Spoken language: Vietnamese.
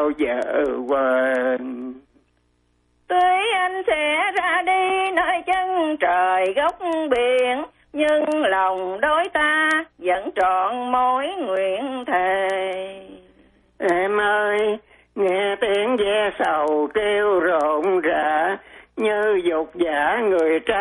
bao giờ quên. Tuy anh sẽ ra đi nơi chân trời góc biển, nhưng lòng đôi ta vẫn trọn mối nguyện thề. Em ơi, nghe tiếng ve sầu kêu rộn rã, như dục vã người trai